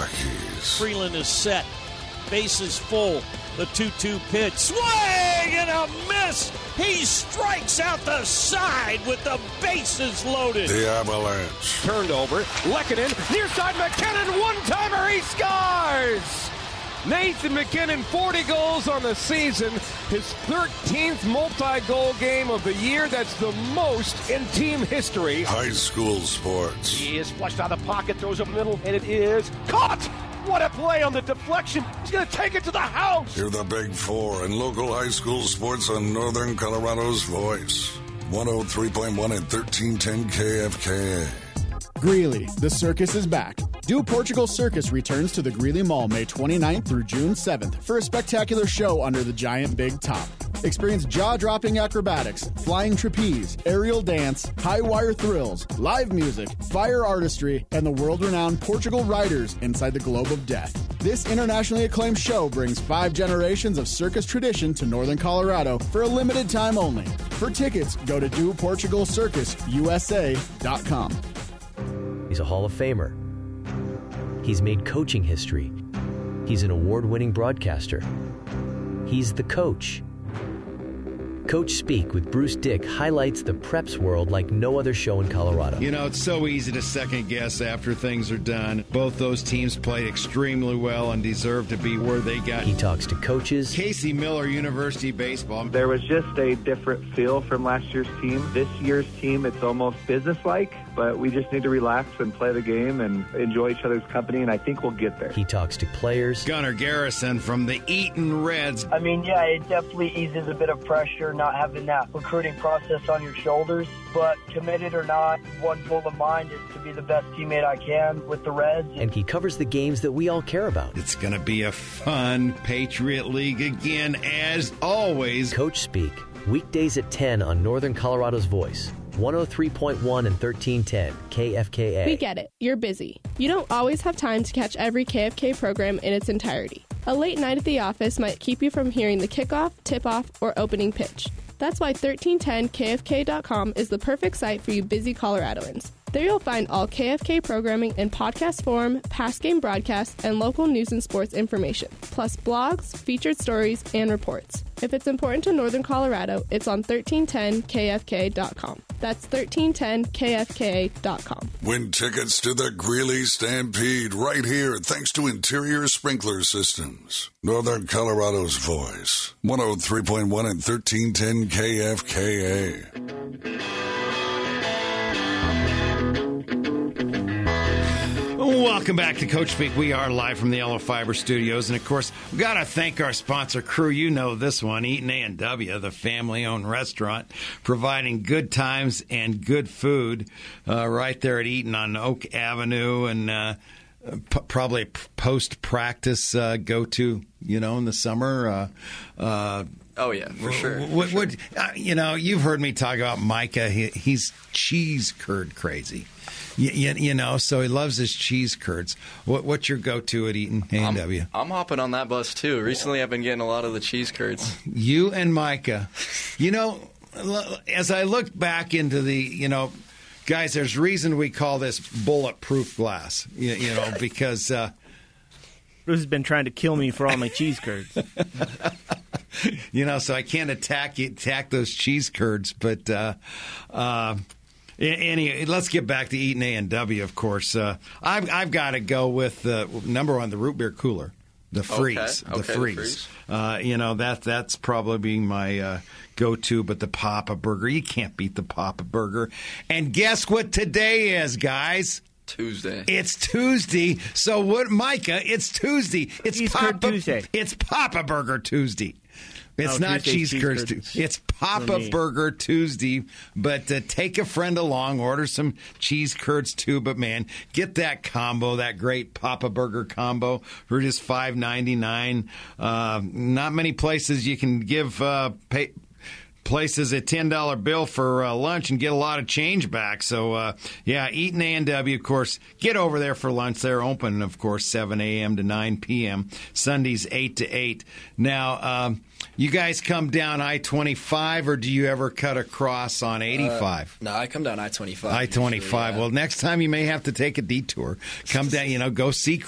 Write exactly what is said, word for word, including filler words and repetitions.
Rockies. Freeland is set. Bases full. The two two pitch. Swing and a miss. He strikes out the side with the bases loaded. The Avalanche. Turned over. Lehkonen. Near side McKinnon. One-timer. He scores. Nathan McKinnon, forty goals on the season. His thirteenth multi-goal game of the year. That's the most in team history. High school sports. He is flushed out of the pocket. Throws up the middle. And it is caught. What a play on the deflection. He's going to take it to the house. Hear the Big Four and local high school sports on Northern Colorado's Voice. one oh three point one and thirteen ten K F K A. Greeley, the circus is back. Do Portugal Circus returns to the Greeley Mall May twenty-ninth through June seventh for a spectacular show under the giant big top. Experience jaw-dropping acrobatics, flying trapeze, aerial dance, high-wire thrills, live music, fire artistry, and the world-renowned Portugal Riders inside the Globe of Death. This internationally acclaimed show brings five generations of circus tradition to Northern Colorado for a limited time only. For tickets, go to do portugal circus u s a dot com. He's a Hall of Famer. He's made coaching history. He's an award-winning broadcaster. He's the coach. Coach Speak with Bruce Dick highlights the preps world like no other show in Colorado. You know, it's so easy to second guess after things are done. Both those teams played extremely well and deserve to be where they got. He talks to coaches. Casey Miller, University Baseball. There was just a different feel from last year's team. This year's team, it's almost businesslike, but we just need to relax and play the game and enjoy each other's company, and I think we'll get there. He talks to players. Gunnar Garrison from the Eaton Reds. I mean, yeah, it definitely eases a bit of pressure not having that recruiting process on your shoulders, but committed or not, one goal of mine is to be the best teammate I can with the Reds. And he covers the games that we all care about. It's going to be a fun Patriot League again, as always. Coach Speak, weekdays at ten on Northern Colorado's Voice. one oh three point one and thirteen ten K F K A. We get it. You're busy. You don't always have time to catch every K F K program in its entirety. A late night at the office might keep you from hearing the kickoff, tip-off, or opening pitch. That's why thirteen ten K F K dot com is the perfect site for you busy Coloradoans. There you'll find all K F K programming in podcast form, past game broadcasts, and local news and sports information, plus blogs, featured stories, and reports. If it's important to Northern Colorado, it's on thirteen ten K F K dot com. That's thirteen ten K F K dot com. Win tickets to the Greeley Stampede right here thanks to Interior Sprinkler Systems. Northern Colorado's Voice. one oh three point one and thirteen ten K F K A. Welcome back to Coach Speak. We are live from the Yellow Fiber Studios. And, of course, we've got to thank our sponsor crew. You know this one, Eaton A and W, the family-owned restaurant, providing good times and good food uh, right there at Eaton on Oak Avenue and uh, p- probably post-practice uh, go-to, you know, in the summer. Uh, uh, Oh, yeah, for sure. What, for sure. what, uh, you know, you've heard me talk about Micah. He, he's cheese curd crazy. You, you, you know, so he loves his cheese curds. What, what's your go-to at Eaton A and W? I'm, I'm hopping on that bus, too. Recently, I've been getting a lot of the cheese curds. You and Micah. You know, as I look back into the, you know, guys, there's reason we call this bulletproof glass, you, you know, because... Uh, Bruce has been trying to kill me for all my cheese curds. You know, so I can't attack attack those cheese curds. But uh, uh, anyway, let's get back to Eaton A and W, of course. Uh, I've, I've got to go with uh, number one, the root beer cooler, the freeze. Okay, the okay, freeze. the freeze. Uh, you know, that that's probably my uh, go-to, but the Papa Burger, you can't beat the Papa Burger. And guess what today is, guys? Tuesday. It's Tuesday. So what, Micah? It's Tuesday. It's Cheese Papa Curd Tuesday. It's Papa Burger Tuesday. It's No, not Tuesday's cheese cheese curds. curds. Tuesday. It's For Papa me. Burger Tuesday. But uh, take a friend along. Order some cheese curds too. But man, get that combo, that great Papa Burger combo for just five ninety-nine. Uh, not many places you can give uh, pay. Places a ten dollar bill for uh, lunch and get a lot of change back. So, uh, yeah, Eaton A and W, of course. Get over there for lunch. They're open, of course, seven a.m. to nine p.m., Sundays eight to eight. Now, um, you guys come down I twenty-five, or do you ever cut across on eighty-five? Uh, no, I come down I twenty-five. I twenty-five. Usually, yeah. Well, next time you may have to take a detour. Come down, you know, go see